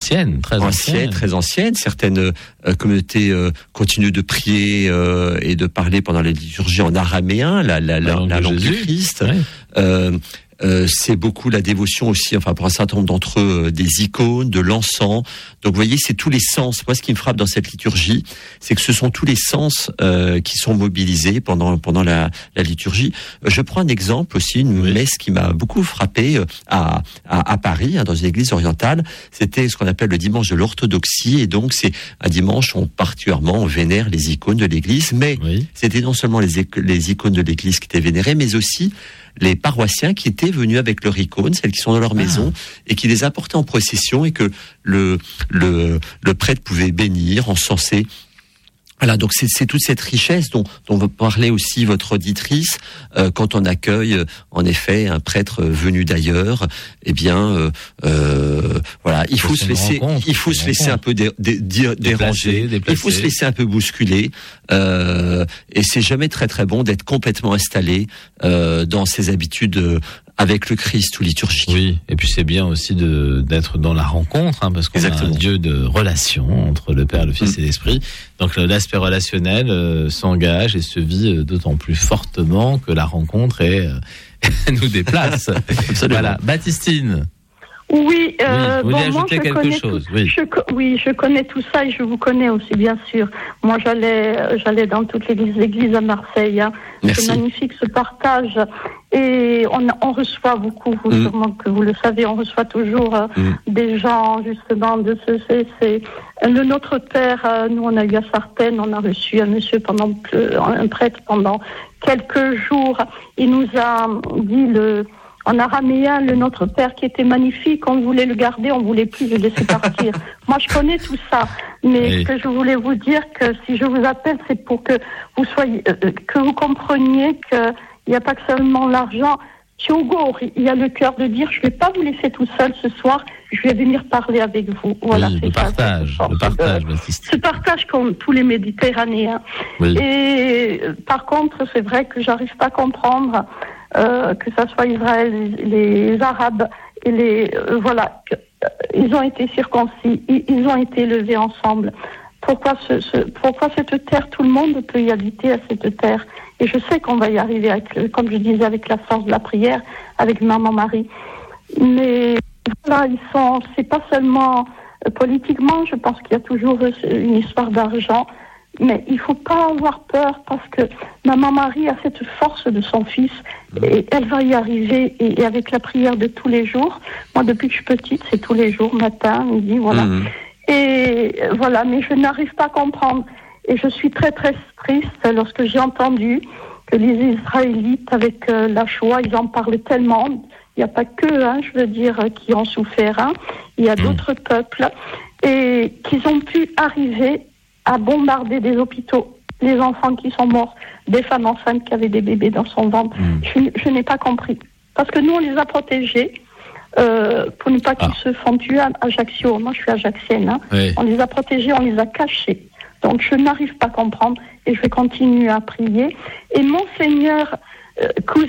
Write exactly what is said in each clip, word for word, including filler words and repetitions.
anciennes, très anciennes. Anciennes, très anciennes. Certaines euh, communautés euh, continuent de prier euh, et de parler pendant la liturgie en araméen, la, la, la, la langue, la langue du Christ. Ouais. Euh, Euh, c'est beaucoup la dévotion aussi, enfin pour un certain nombre d'entre eux, euh, des icônes, de l'encens. Donc vous voyez, c'est tous les sens. Moi, ce qui me frappe dans cette liturgie, c'est que ce sont tous les sens euh, qui sont mobilisés pendant pendant la, la liturgie. Euh, je prends un exemple aussi, une oui. messe qui m'a beaucoup frappé euh, à, à à Paris, hein, dans une église orientale. C'était ce qu'on appelle le dimanche de l'orthodoxie, et donc c'est un dimanche où on particulièrement on vénère les icônes de l'église, mais oui. c'était non seulement les les icônes de l'église qui étaient vénérées, mais aussi les paroissiens qui étaient venus avec leur icône, celles qui sont dans leur ah. maison, et qui les apportaient en procession, et que le, le, le prêtre pouvait bénir, encenser. Voilà, donc c'est, c'est toute cette richesse dont, dont va parler aussi votre auditrice euh, quand on accueille, euh, en effet, un prêtre venu d'ailleurs. Eh bien, euh, euh, voilà, il faut se laisser, il faut se laisser un peu dé, dé, dé, déranger, déplacer. Il faut se laisser un peu bousculer. Euh, et c'est jamais très très bon d'être complètement installé euh, dans ses habitudes. Euh, avec le Christ ou liturgique. Oui, et puis c'est bien aussi de d'être dans la rencontre, hein, parce qu'on Exactement. a un Dieu de relation entre le Père, le Fils mmh. et l'Esprit. Donc l'aspect relationnel euh, s'engage et se vit euh, d'autant plus fortement que la rencontre est, euh, nous déplace. Voilà, Baptistine. Oui, euh, oui, vous bon, voulez ajouter moi, je quelque connais chose. Tout, oui. Je, oui, je connais tout ça et je vous connais aussi, bien sûr. Moi, j'allais, j'allais dans toutes les églises à Marseille. Hein. C'est magnifique ce partage. Et on, on reçoit beaucoup, vous, mm. sûrement que vous le savez, on reçoit toujours euh, mm. des gens, justement, de ce, c'est, c'est le Notre Père. Euh, nous, on a eu à Sartène, on a reçu un monsieur pendant, un prêtre pendant quelques jours. Il nous a dit le, en araméen, le Notre Père qui était magnifique, on voulait le garder, on voulait plus le laisser partir. Moi, je connais tout ça, mais oui. ce que je voulais vous dire, que si je vous appelle, c'est pour que vous soyez, euh, que vous compreniez que il n'y a pas que seulement l'argent. Thiogo, il y a le cœur de dire, je ne vais pas vous laisser tout seul ce soir, je vais venir parler avec vous. Voilà, oui, c'est le ça, partage, c'est le partage, de, ce partage comme tous les Méditerranéens. Oui. Et par contre, c'est vrai que j'arrive pas à comprendre euh, que ça soit Israël, les, les Arabes et les euh, voilà, euh, ils ont été circoncis, ils, ils ont été élevés ensemble. Pourquoi ce, ce, pourquoi cette terre, tout le monde peut y habiter à cette terre? Et je sais qu'on va y arriver, avec, comme je disais, avec la force de la prière, avec Maman Marie. Mais voilà, ils sont, c'est pas seulement euh, politiquement, je pense qu'il y a toujours une histoire d'argent, mais il faut pas avoir peur parce que Maman Marie a cette force de son fils et elle va y arriver, et, et avec la prière de tous les jours. Moi, depuis que je suis petite, c'est tous les jours, matin, midi, voilà. Mmh. Et voilà, mais je n'arrive pas à comprendre. Et je suis très très triste lorsque j'ai entendu que les Israélites, avec euh, la Shoah, ils en parlent tellement. Il n'y a pas que, hein, je veux dire, qui ont souffert. Hein. Il y a mmh. d'autres peuples. Et qu'ils ont pu arriver à bombarder des hôpitaux, les enfants qui sont morts, des femmes enceintes qui avaient des bébés dans son ventre. Mmh. Je, je n'ai pas compris. Parce que nous, on les a protégés. Euh, pour ne pas qu'ils ah. se font tuer à Ajaccio. Moi, je suis ajaxienne. Hein. Oui. On les a protégés, on les a cachés. Donc, je n'arrive pas à comprendre et je vais continuer à prier. Et mon Seigneur, que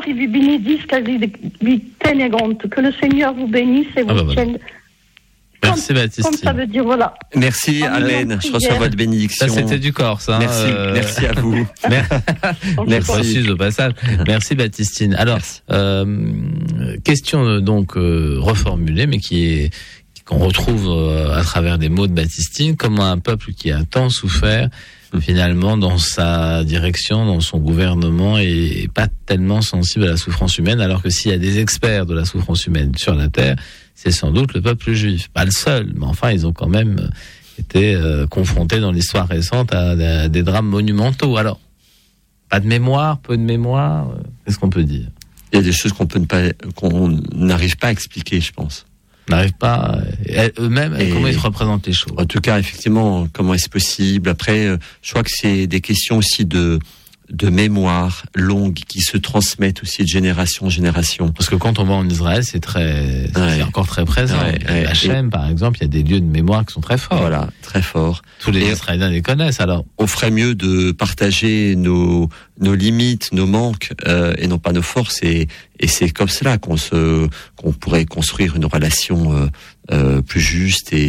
le Seigneur vous bénisse et vous ah bah tienne. Merci Baptiste. Comme ça veut dire, voilà. Merci Amen, je reçois votre bénédiction. Ça c'était du corps, ça. Merci, euh... merci à vous. Merci au passage. Merci Baptistine. Alors, euh, question donc euh, reformulée, mais qui est qu'on retrouve euh, à travers des mots de Baptistine. Comment un peuple qui a tant souffert, finalement, dans sa direction, dans son gouvernement, est pas tellement sensible à la souffrance humaine, alors que s'il y a des experts de la souffrance humaine sur la terre, c'est sans doute le peuple juif. Pas le seul, mais enfin, ils ont quand même été euh, confrontés dans l'histoire récente à, à, à des drames monumentaux. Alors, pas de mémoire, peu de mémoire, euh, qu'est-ce qu'on peut dire? Il y a des choses qu'on peut ne pas, qu'on n'arrive pas à expliquer, je pense. On n'arrive pas, euh, eux-mêmes, et comment ils se représentent les choses? En tout cas, effectivement, comment est-ce possible? Après, euh, je crois que c'est des questions aussi de de mémoire longue qui se transmettent aussi de génération en génération. Parce que quand on va en Israël, c'est très, c'est ouais. encore très présent. Ouais, ouais. Hachem, par exemple, il y a des lieux de mémoire qui sont très forts. Voilà, très forts. Tous les et Israéliens les connaissent, alors. On ferait mieux de partager nos, nos limites, nos manques, euh, et non pas nos forces, et, et c'est comme cela qu'on se, qu'on pourrait construire une relation, euh, euh, plus juste et